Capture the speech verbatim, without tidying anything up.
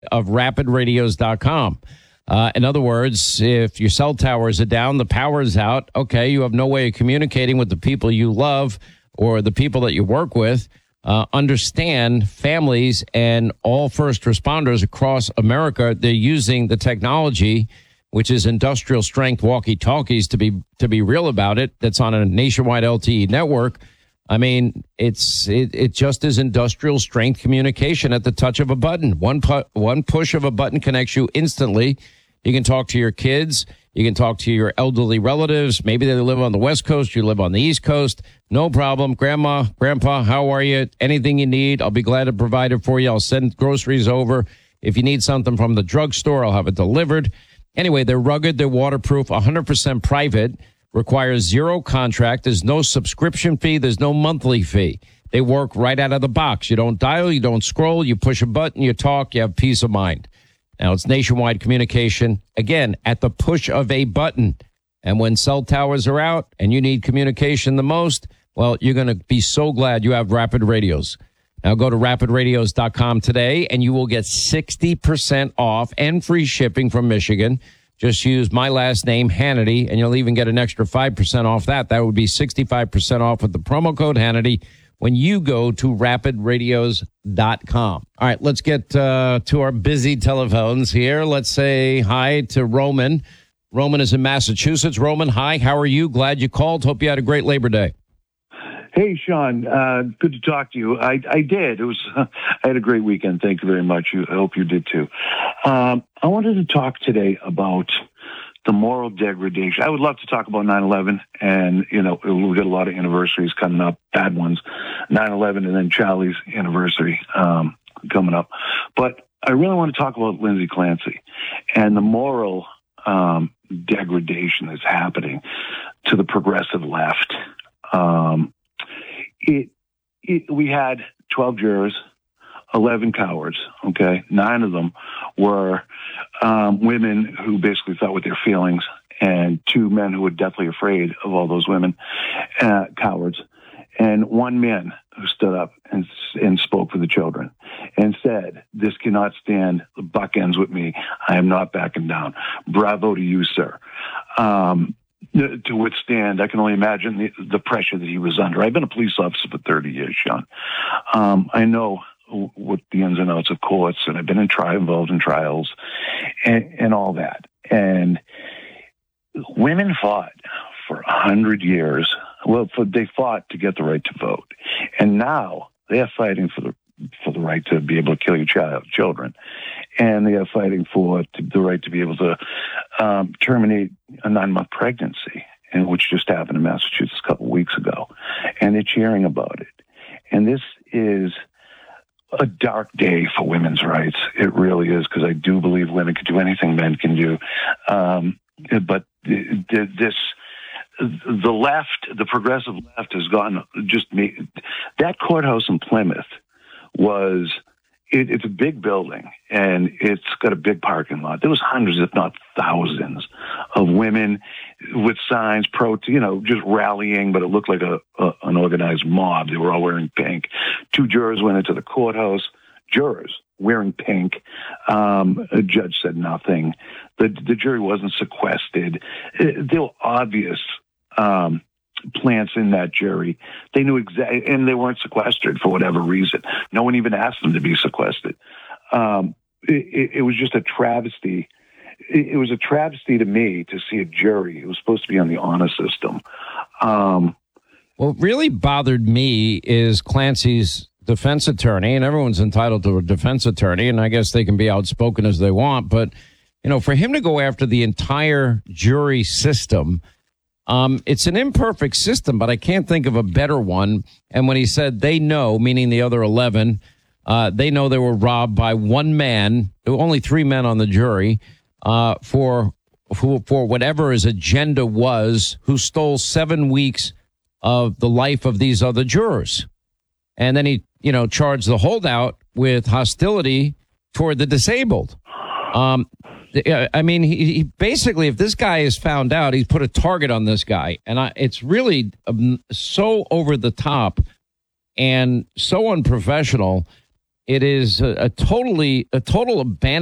of rapid radios dot com. Uh, in other words, if your cell towers are down, the power is out, okay, you have no way of communicating with the people you love or the people that you work with. Uh, understand families and all first responders across America, they're using the technology, which is industrial strength walkie-talkies, to be to be real about it, that's on a nationwide L T E network. I mean, it's it, it just is industrial strength communication at the touch of a button. One pu- one push of a button connects you instantly. You can talk to your kids. You can talk to your elderly relatives. Maybe they live on the West Coast. You live on the East Coast. No problem. Grandma, Grandpa, how are you? Anything you need, I'll be glad to provide it for you. I'll send groceries over. If you need something from the drugstore, I'll have it delivered. Anyway, they're rugged. They're waterproof, one hundred percent private, requires zero contract. There's no subscription fee. There's no monthly fee. They work right out of the box. You don't dial. You don't scroll. You push a button. You talk. You have peace of mind. Now, it's nationwide communication, again, at the push of a button. And when cell towers are out and you need communication the most, well, you're going to be so glad you have Rapid Radios. Now, go to rapid radios dot com today, and you will get sixty percent off and free shipping from Michigan. Just use my last name, Hannity, and you'll even get an extra five percent off that. That would be sixty-five percent off with the promo code Hannity when you go to rapid radios dot com. All right, let's get uh, to our busy telephones here. Let's say hi to Roman. Roman is in Massachusetts. Roman, hi, how are you? Glad you called. Hope you had a great Labor Day. Hey, Sean, uh, good to talk to you. I, I did. It was. Uh, I had a great weekend. Thank you very much. You, I hope you did too. Um, I wanted to talk today about the moral degradation. I would love to talk about nine eleven, and, you know, we've got a lot of anniversaries coming up, bad ones, nine eleven and then Charlie's anniversary um, coming up. But I really want to talk about Lindsay Clancy and the moral um, degradation that's happening to the progressive left. Um, it, it, we had twelve jurors, eleven cowards, okay? Nine of them were um, women who basically thought with their feelings, and two men who were deathly afraid of all those women, uh, cowards, and one man who stood up and, and spoke for the children and said, "This cannot stand. The buck ends with me. I am not backing down. Bravo to you, sir." Um, to withstand, I can only imagine the, the pressure that he was under. I've been a police officer for thirty years, Sean. Um, I know what the ins and outs of courts, and I've been in tri- involved in trials and, and all that. And women fought for a hundred years. Well, for, they fought to get the right to vote, and now they are fighting for the for the right to be able to kill your child, children, and they are fighting for to, the right to be able to um, terminate a nine-month pregnancy, and which just happened in Massachusetts a couple of weeks ago, and they're cheering about it. And this is a dark day for women's rights. It really is, because I do believe women can do anything men can do. Um, but this, the left, the progressive left has gone just me. That courthouse in Plymouth was, it, it's a big building, and it's got a big parking lot. There was hundreds, if not thousands, of women with signs, pro, you know, just rallying, but it looked like a, a an organized mob. They were all wearing pink. Two jurors went into the courthouse, jurors wearing pink. Um, a judge said nothing. The, the jury wasn't sequestered. It, there were obvious um, plants in that jury. They knew exactly, and they weren't sequestered for whatever reason. No one even asked them to be sequestered. Um, it, it was just a travesty. It, it was a travesty to me to see a jury. It was supposed to be on the honor system. Um, what really bothered me is Clancy's defense attorney, and everyone's entitled to a defense attorney, and I guess they can be outspoken as they want, but, you know, for him to go after the entire jury system, Um, it's an imperfect system, but I can't think of a better one. And when he said they know, meaning the other eleven, uh, they know they were robbed by one man, only three men on the jury, uh, for, for, for whatever his agenda was, who stole seven weeks of the life of these other jurors. And then he, you know, charged the holdout with hostility toward the disabled. Um, I mean, he, he basically, if this guy is found out, he's put a target on this guy. And I, it's really um, so over the top and so unprofessional. It is a, a totally a total abandonment